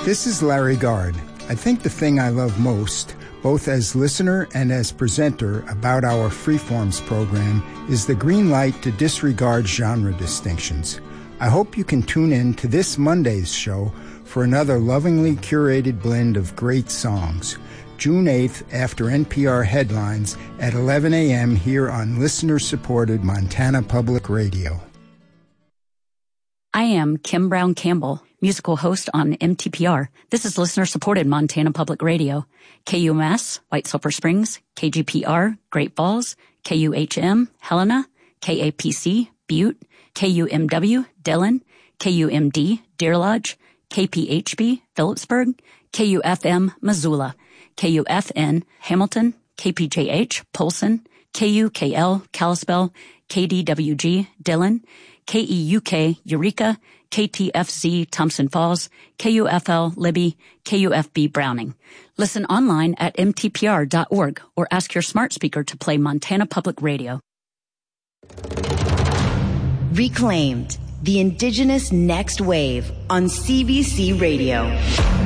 This is Larry Gard. I think the thing I love most, both as listener and as presenter, about our Freeforms program is the green light to disregard genre distinctions. I hope you can tune in to this Monday's show for another lovingly curated blend of great songs. June 8th after NPR headlines at 11 a.m. here on listener-supported Montana Public Radio. I am Kim Brown Campbell, musical host on MTPR. This is listener-supported Montana Public Radio. KUMS, White Sulphur Springs, KGPR, Great Falls, KUHM, Helena, KAPC, Butte, KUMW, Dillon, KUMD, Deer Lodge, KPHB, Phillipsburg, KUFM, Missoula, KUFN, Hamilton, KPJH, Polson, KUKL, Kalispell, KDWG, Dillon, KEUK, Eureka, KTFZ, Thompson Falls, KUFL, Libby, KUFB, Browning. Listen online at mtpr.org or ask your smart speaker to play Montana Public Radio. Reclaimed, the Indigenous Next Wave on CBC Radio.